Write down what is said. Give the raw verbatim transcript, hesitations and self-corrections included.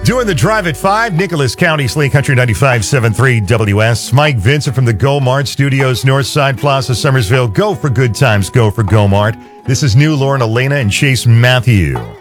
Doing the drive at five, Nicholas County, Slee Country ninety-five point seven three W S. Mike Vincent from the Go Mart Studios, Northside Plaza, Summersville. Go for good times, go for Go Mart. This is new Lauren Elena and Chase Matthew.